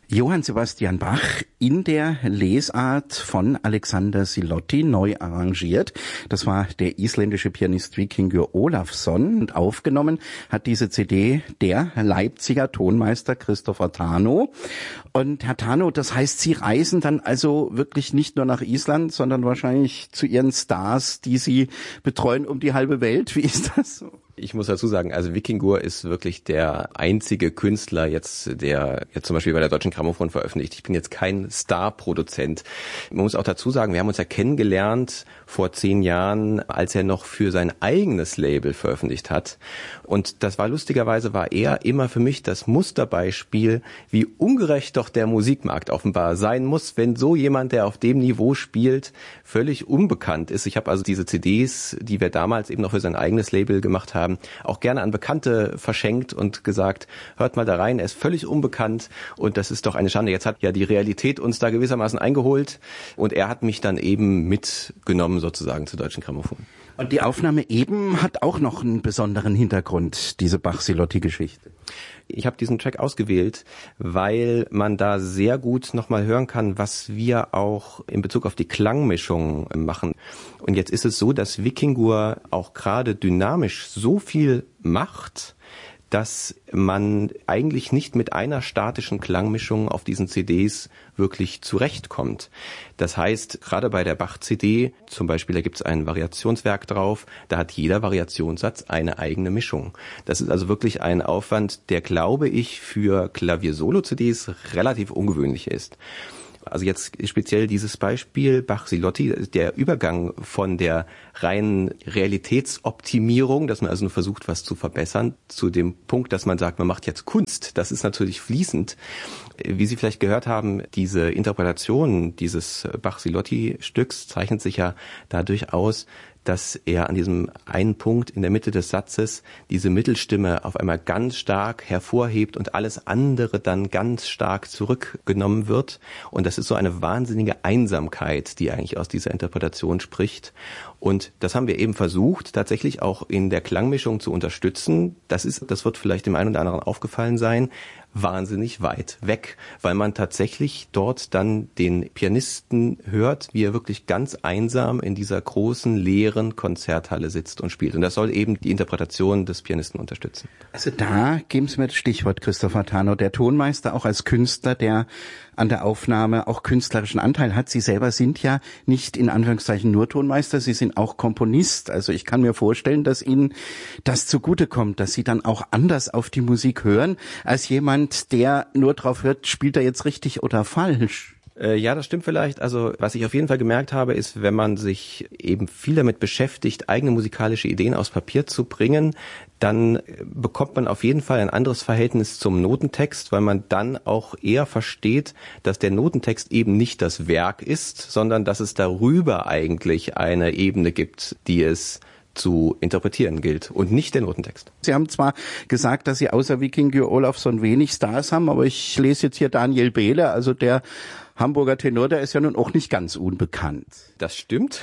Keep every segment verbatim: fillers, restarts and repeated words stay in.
Johann Sebastian Bach in der Lesart von Alexander Silotti neu arrangiert. Das war der isländische Pianist Víkingur Ólafsson, und aufgenommen hat diese C D der Leipziger Tonmeister Christopher Thano. Und Herr Thano, das heißt, Sie reisen dann also wirklich nicht nur nach Island, sondern wahrscheinlich zu Ihren Stars, die Sie betreuen, um die halbe Welt. Wie ist das so? Ich muss dazu sagen, also Víkingur ist wirklich der einzige Künstler jetzt, der jetzt zum Beispiel bei der Deutschen Grammophon veröffentlicht. Ich bin jetzt kein Star-Produzent. Man muss auch dazu sagen, wir haben uns ja kennengelernt vor zehn Jahren, als er noch für sein eigenes Label veröffentlicht hat. Und das war lustigerweise, war er immer für mich das Musterbeispiel, wie ungerecht doch der Musikmarkt offenbar sein muss, wenn so jemand, der auf dem Niveau spielt, völlig unbekannt ist. Ich habe also diese C Ds, die wir damals eben noch für sein eigenes Label gemacht haben, auch gerne an Bekannte verschenkt und gesagt, hört mal da rein, er ist völlig unbekannt und das ist doch eine Schande. Jetzt hat ja die Realität uns da gewissermaßen eingeholt und er hat mich dann eben mitgenommen sozusagen zur Deutschen Grammophon. Und die Aufnahme eben hat auch noch einen besonderen Hintergrund, diese Bach-Silotti-Geschichte. Ich habe diesen Track ausgewählt, weil man da sehr gut nochmal hören kann, was wir auch in Bezug auf die Klangmischung machen. Und jetzt ist es so, dass Víkingur auch gerade dynamisch so viel macht, dass man eigentlich nicht mit einer statischen Klangmischung auf diesen C Ds wirklich zurechtkommt. Das heißt, gerade bei der Bach-C D zum Beispiel, da gibt es ein Variationswerk drauf, da hat jeder Variationssatz eine eigene Mischung. Das ist also wirklich ein Aufwand, der, glaube ich, für Klavier-Solo-C Ds relativ ungewöhnlich ist. Also jetzt speziell dieses Beispiel Bach-Silotti, der Übergang von der reinen Realitätsoptimierung, dass man also nur versucht, was zu verbessern, zu dem Punkt, dass man sagt, man macht jetzt Kunst. Das ist natürlich fließend. Wie Sie vielleicht gehört haben, diese Interpretation dieses Bach-Silotti-Stücks zeichnet sich ja dadurch aus, dass er an diesem einen Punkt in der Mitte des Satzes diese Mittelstimme auf einmal ganz stark hervorhebt und alles andere dann ganz stark zurückgenommen wird. Und das ist so eine wahnsinnige Einsamkeit, die eigentlich aus dieser Interpretation spricht. Und das haben wir eben versucht, tatsächlich auch in der Klangmischung zu unterstützen. Das ist, das wird vielleicht dem einen oder anderen aufgefallen sein, wahnsinnig weit weg, weil man tatsächlich dort dann den Pianisten hört, wie er wirklich ganz einsam in dieser großen, leeren Konzerthalle sitzt und spielt. Und das soll eben die Interpretation des Pianisten unterstützen. Also da geben Sie mir das Stichwort, Christopher Thano, der Tonmeister auch als Künstler, der an der Aufnahme auch künstlerischen Anteil hat. Sie selber sind ja nicht in Anführungszeichen nur Tonmeister, Sie sind auch Komponist. Also ich kann mir vorstellen, dass Ihnen das zugutekommt, dass Sie dann auch anders auf die Musik hören, als jemand, der nur drauf hört, spielt er jetzt richtig oder falsch. Ja, das stimmt vielleicht. Also was ich auf jeden Fall gemerkt habe, ist, wenn man sich eben viel damit beschäftigt, eigene musikalische Ideen aufs Papier zu bringen, dann bekommt man auf jeden Fall ein anderes Verhältnis zum Notentext, weil man dann auch eher versteht, dass der Notentext eben nicht das Werk ist, sondern dass es darüber eigentlich eine Ebene gibt, die es zu interpretieren gilt und nicht der Notentext. Sie haben zwar gesagt, dass Sie außer Víkingur Ólafsson wenig Stars haben, aber ich lese jetzt hier Daniel Behle, also der Hamburger Tenor, der ist ja nun auch nicht ganz unbekannt. Das stimmt.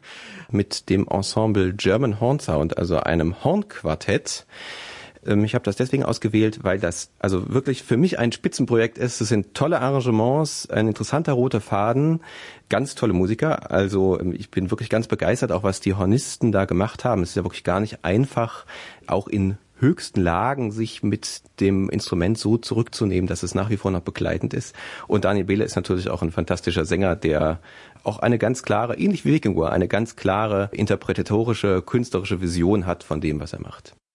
Mit dem Ensemble German Horn Sound, also einem Hornquartett. Ich habe das deswegen ausgewählt, weil das also wirklich für mich ein Spitzenprojekt ist. Es sind tolle Arrangements, ein interessanter roter Faden, ganz tolle Musiker. Also ich bin wirklich ganz begeistert, auch was die Hornisten da gemacht haben. Es ist ja wirklich gar nicht einfach, auch in höchsten Lagen sich mit dem Instrument so zurückzunehmen, dass es nach wie vor noch begleitend ist. Und Daniel Behle ist natürlich auch ein fantastischer Sänger, der auch eine ganz klare, ähnlich wie Víkingur, eine ganz klare interpretatorische, künstlerische Vision hat von dem, was er macht.